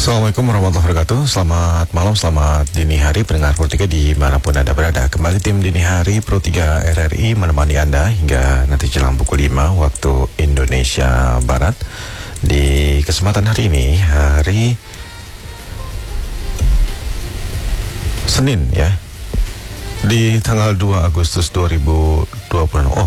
Assalamualaikum warahmatullahi wabarakatuh. Selamat malam, selamat dini hari pendengar Pro 3 dimanapun Anda berada. Kembali tim Dini Hari Pro 3 RRI menemani Anda hingga nanti jelang pukul 5 waktu Indonesia Barat. Di kesempatan hari ini, hari Senin ya, di tanggal 2 Agustus 2020. Oh,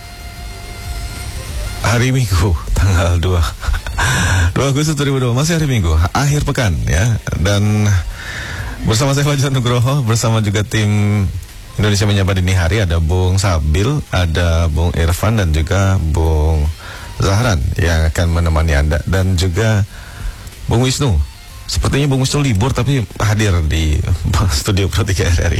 hari Minggu tanggal 2 Agustus 2020, masih hari Minggu, akhir pekan ya. Dan bersama saya Fajar Nugroho, bersama juga tim Indonesia Menyapa Dini Hari, ada Bung Sabil, ada Bung Irfan, dan juga Bung Zahran yang akan menemani Anda. Dan juga Bung Wisnu. Sepertinya Bung Wisnu libur tapi hadir di studio Pro 3 RRI.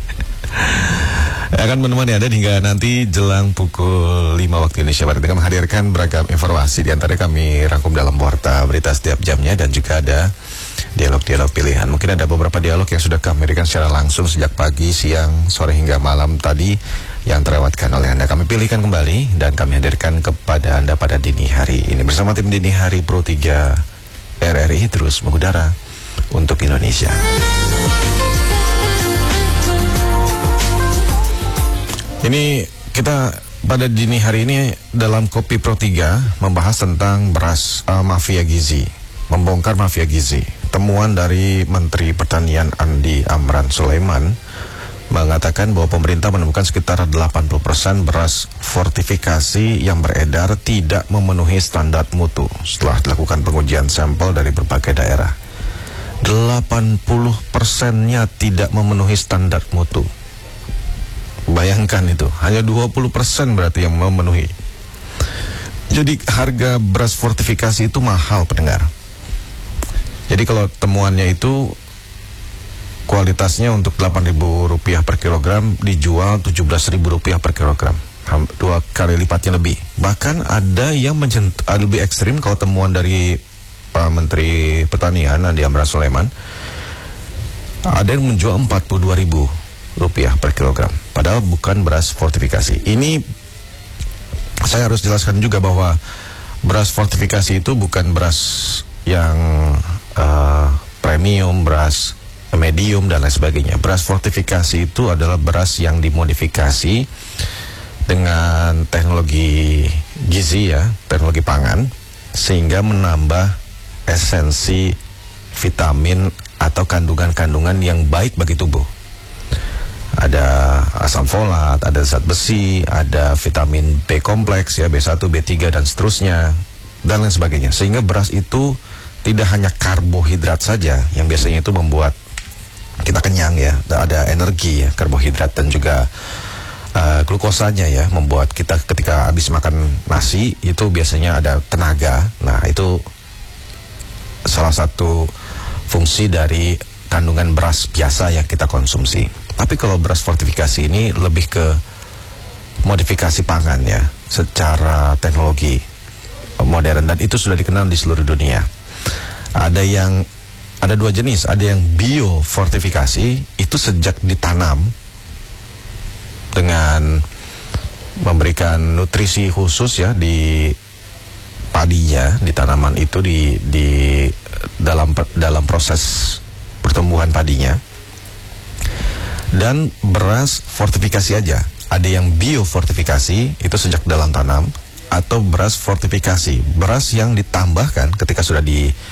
Akan menemani Anda hingga nanti jelang pukul 5 waktu Indonesia Barat dengan menghadirkan beragam informasi. Di antara kami rangkum dalam warta berita setiap jamnya, dan juga ada dialog-dialog pilihan. Mungkin ada beberapa dialog yang sudah kami berikan secara langsung sejak pagi, siang, sore hingga malam tadi yang terlewatkan oleh Anda. Kami pilihkan kembali dan kami hadirkan kepada Anda pada dini hari ini bersama tim Dini Hari Pro 3 RRI terus mengudara untuk Indonesia. Ini kita pada dini hari ini dalam Kopi Pro 3 membahas tentang beras mafia gizi, membongkar mafia gizi. Temuan dari Menteri Pertanian Andi Amran Sulaiman mengatakan bahwa pemerintah menemukan sekitar 80% beras fortifikasi yang beredar tidak memenuhi standar mutu setelah dilakukan pengujian sampel dari berbagai daerah. 80%-nya tidak memenuhi standar mutu. Bayangkan itu, hanya 20% berarti yang memenuhi. Jadi harga beras fortifikasi itu mahal, pendengar. Jadi kalau temuannya itu kualitasnya untuk Rp8.000 per kilogram dijual Rp17.000 per kilogram, 2 kali lipatnya lebih. Bahkan ada yang lebih ekstrim. Kalau temuan dari Pak Menteri Pertanian Andi Amran Sulaiman, ada yang menjual Rp42.000 per kilogram, padahal bukan beras fortifikasi. Ini saya harus jelaskan juga bahwa beras fortifikasi itu bukan beras yang premium, beras medium dan lain sebagainya. Beras fortifikasi itu adalah beras yang dimodifikasi dengan teknologi gizi ya, teknologi pangan, sehingga menambah esensi vitamin atau kandungan-kandungan yang baik bagi tubuh. Ada asam folat, ada zat besi, ada vitamin B kompleks ya, B1, B3 dan seterusnya, dan lain sebagainya. Sehingga beras itu tidak hanya karbohidrat saja yang biasanya itu membuat kita kenyang ya, ada energi ya, karbohidrat, dan juga glukosanya ya, membuat kita ketika habis makan nasi itu biasanya ada tenaga. Nah, itu salah satu fungsi dari kandungan beras biasa yang kita konsumsi. Tapi kalau beras fortifikasi ini lebih ke modifikasi pangan ya, secara teknologi modern, dan itu sudah dikenal di seluruh dunia. Ada dua jenis, ada yang biofortifikasi, itu sejak ditanam dengan memberikan nutrisi khusus ya di padinya, di tanaman itu, di dalam proses pertumbuhan padinya. Dan beras fortifikasi aja, ada yang biofortifikasi, itu sejak dalam tanam, atau beras fortifikasi, beras yang ditambahkan ketika sudah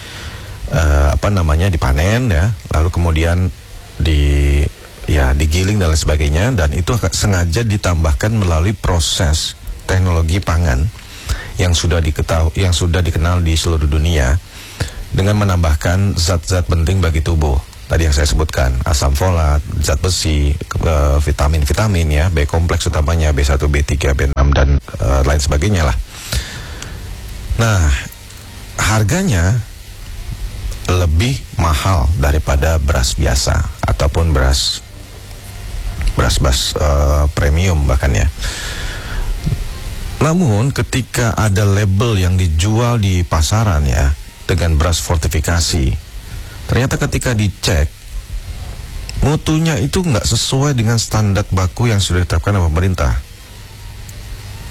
dipanen ya, lalu kemudian digiling dan lain sebagainya, dan itu sengaja ditambahkan melalui proses teknologi pangan yang sudah dikenal di seluruh dunia, dengan menambahkan zat-zat penting bagi tubuh. Tadi yang saya sebutkan, asam folat, zat besi, vitamin-vitamin ya, B kompleks utamanya, B1, B3, B6 dan lain sebagainya lah. Nah, harganya lebih mahal daripada beras biasa ataupun beras premium bahkan ya. Namun ketika ada label yang dijual di pasaran ya dengan beras fortifikasi, ternyata ketika dicek mutunya itu nggak sesuai dengan standar baku yang sudah ditetapkan oleh pemerintah.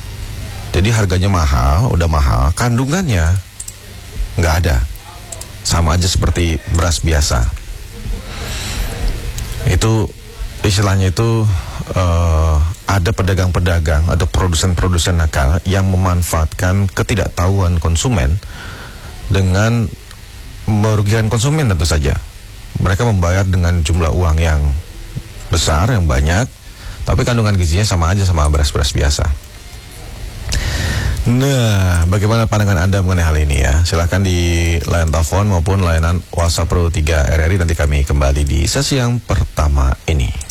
Jadi harganya mahal, udah mahal, kandungannya nggak ada sama aja seperti beras biasa. Itu istilahnya itu ada pedagang-pedagang, ada produsen-produsen nakal yang memanfaatkan ketidaktahuan konsumen dengan merugikan konsumen tentu saja. Mereka membayar dengan jumlah uang yang besar, yang banyak, tapi kandungan gizinya sama aja sama beras-beras biasa. Nah, bagaimana pandangan Anda mengenai hal ini ya? Silahkan di line telepon maupun layanan WhatsApp Pro 3 RRI. Nanti kami kembali di sesi yang pertama ini.